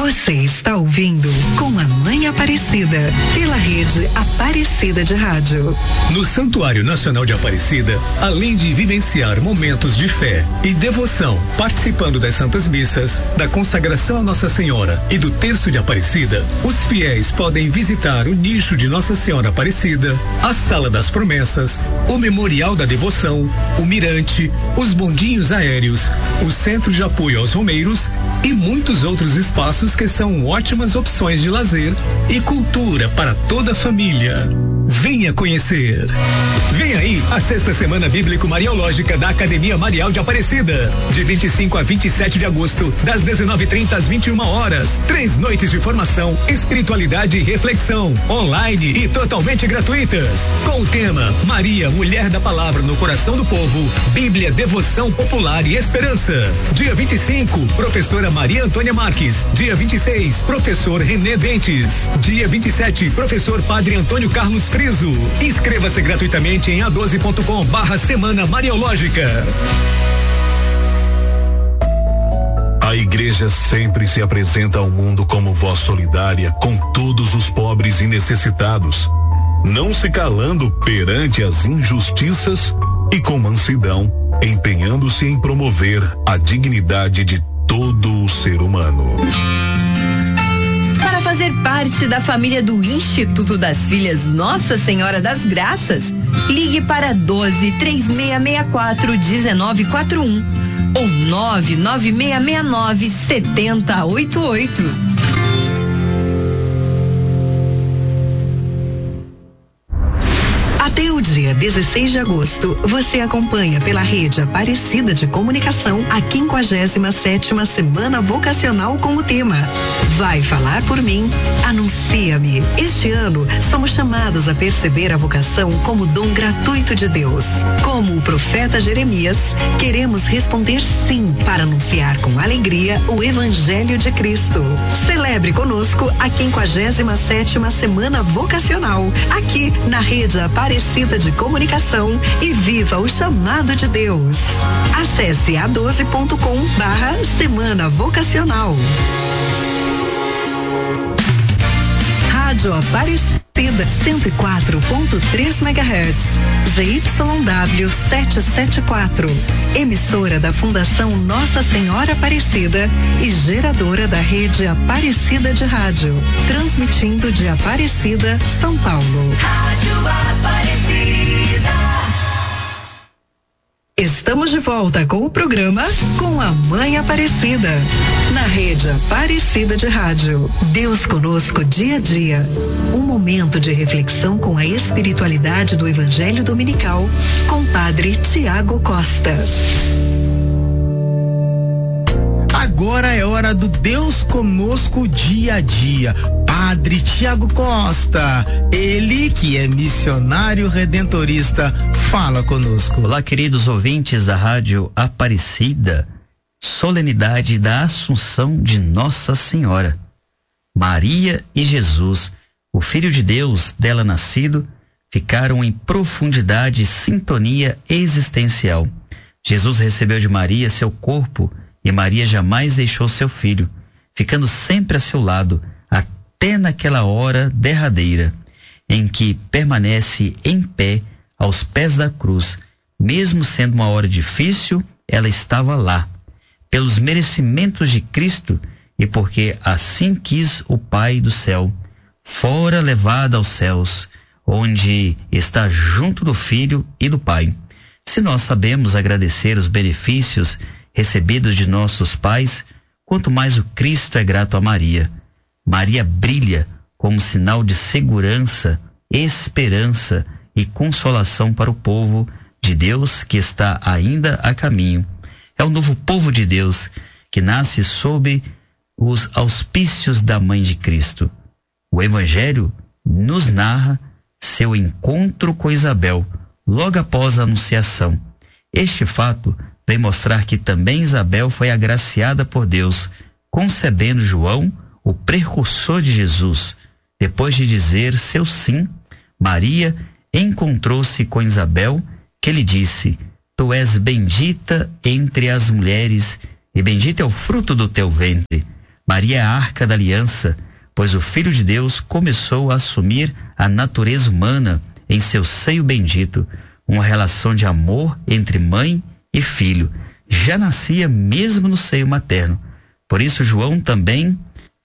Você está ouvindo Com a Mãe Aparecida, pela rede Aparecida de Rádio. No Santuário Nacional de Aparecida, além de vivenciar momentos de fé e devoção, participando das Santas Missas, da consagração a Nossa Senhora e do Terço de Aparecida, os fiéis podem visitar o nicho de Nossa Senhora Aparecida, a Sala das Promessas, o Memorial da Devoção, o Mirante, os bondinhos aéreos, o Centro de Apoio aos Romeiros e muitos outros espaços que são ótimas opções de lazer e cultura para toda a família. Venha conhecer. Vem aí a Sexta Semana Bíblico Mariológica da Academia Marial de Aparecida, de 25 a 27 de agosto, das 19h30 às 21h. 3 noites de formação, espiritualidade e reflexão, online e totalmente gratuitas. Com o tema Maria, Mulher da Palavra no Coração do Povo, Bíblia, Devoção Popular e Esperança. Dia 25, professora Maria Antônia Marques. Dia 26, professor Renê Dentes. Dia 27, professor Padre Antônio Carlos Friso. Inscreva-se gratuitamente em a12.com/Semana Mariológica. A igreja sempre se apresenta ao mundo como voz solidária com todos os pobres e necessitados, não se calando perante as injustiças e com mansidão, empenhando-se em promover a dignidade de todo o ser humano. Para fazer parte da família do Instituto das Filhas Nossa Senhora das Graças, ligue para 12 3664 1941 ou 99669 7088. Até o dia 16 de agosto, você acompanha pela rede Aparecida de Comunicação a 57ª Semana Vocacional com o tema Vai Falar por Mim? Anuncia-me. Este ano, somos chamados a perceber a vocação como dom gratuito de Deus. Como o profeta Jeremias, queremos responder sim para anunciar com alegria o Evangelho de Cristo. Celebre conosco a 57ª Semana Vocacional, aqui na rede Aparecida de Comunicação e viva o chamado de Deus. Acesse a12.com/Semana Vocacional. Rádio Aparecida 104.3 MHz, ZYW 774, emissora da Fundação Nossa Senhora Aparecida e geradora da rede Aparecida de Rádio, transmitindo de Aparecida, São Paulo. Rádio Aparecida. Estamos de volta com o programa Com a Mãe Aparecida, na rede Aparecida de Rádio. Deus conosco dia a dia. Um momento de reflexão com a espiritualidade do Evangelho Dominical, com Padre Tiago Costa. Agora é hora do Deus conosco dia a dia. Padre Tiago Costa, ele que é missionário redentorista, fala conosco. Olá, queridos ouvintes da Rádio Aparecida. Solenidade da Assunção de Nossa Senhora. Maria e Jesus, o Filho de Deus dela nascido, ficaram em profundidade e sintonia existencial. Jesus recebeu de Maria seu corpo e Maria jamais deixou seu filho, ficando sempre a seu lado, até naquela hora derradeira, em que permanece em pé aos pés da cruz. Mesmo sendo uma hora difícil, ela estava lá, pelos merecimentos de Cristo e porque assim quis o Pai do céu. Fora levada aos céus, onde está junto do Filho e do Pai. Se nós sabemos agradecer os benefícios recebidos de nossos pais, quanto mais o Cristo é grato a Maria. Maria brilha como sinal de segurança, esperança e consolação para o povo de Deus que está ainda a caminho. É o novo povo de Deus que nasce sob os auspícios da Mãe de Cristo. O Evangelho nos narra seu encontro com Isabel, logo após a Anunciação. Este fato vem mostrar que também Isabel foi agraciada por Deus, concebendo João, o precursor de Jesus. Depois de dizer seu sim, Maria encontrou-se com Isabel, que lhe disse: Tu és bendita entre as mulheres, e bendito é o fruto do teu ventre. Maria é a arca da aliança, pois o Filho de Deus começou a assumir a natureza humana em seu seio bendito, uma relação de amor entre mãe e filho. Já nascia mesmo no seio materno. Por isso João também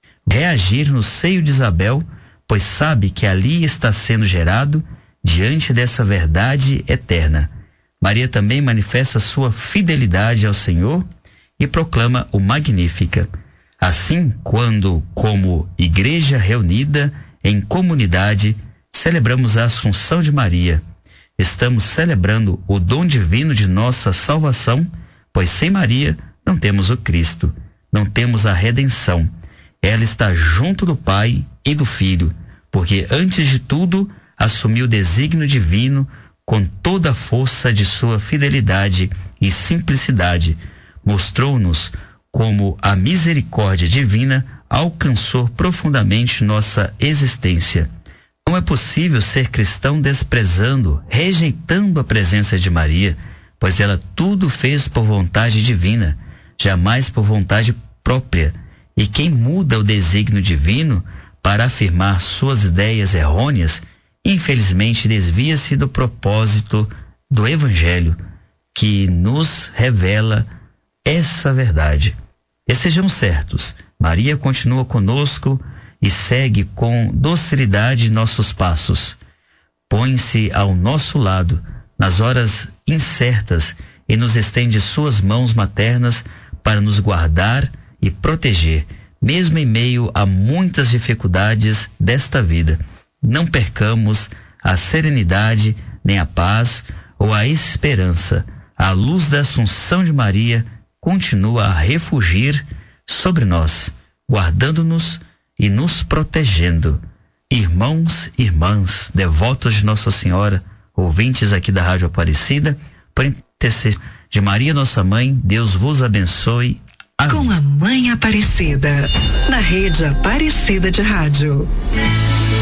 reagir no seio de Isabel, pois sabe que ali está sendo gerado diante dessa verdade eterna. Maria também manifesta sua fidelidade ao Senhor e proclama o Magnífica. Assim, quando, como igreja reunida em comunidade, celebramos a Assunção de Maria, estamos celebrando o dom divino de nossa salvação, pois sem Maria não temos o Cristo, não temos a redenção. Ela está junto do Pai e do Filho, porque antes de tudo assumiu o desígnio divino com toda a força de sua fidelidade e simplicidade. Mostrou-nos como a misericórdia divina alcançou profundamente nossa existência. Não é possível ser cristão desprezando, rejeitando a presença de Maria, pois ela tudo fez por vontade divina, jamais por vontade própria. E quem muda o desígnio divino para afirmar suas ideias errôneas, infelizmente desvia-se do propósito do Evangelho, que nos revela essa verdade. E sejamos certos, Maria continua conosco e segue com docilidade nossos passos. Põe-se ao nosso lado nas horas incertas e nos estende suas mãos maternas para nos guardar e proteger, mesmo em meio a muitas dificuldades desta vida. Não percamos a serenidade, nem a paz ou a esperança. A luz da Assunção de Maria continua a refugir sobre nós, guardando-nos e nos protegendo. Irmãos e irmãs, devotos de Nossa Senhora, ouvintes aqui da Rádio Aparecida, por intercessão de Maria, nossa mãe, Deus vos abençoe. Amém. Com a Mãe Aparecida, na Rede Aparecida de Rádio.